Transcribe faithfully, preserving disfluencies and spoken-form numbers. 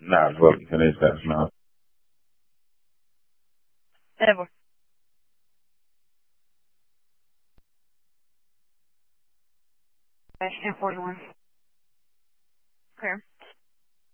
نعم، هو كان يسأل. نعم. Ever. Okay, and forty-one. Okay.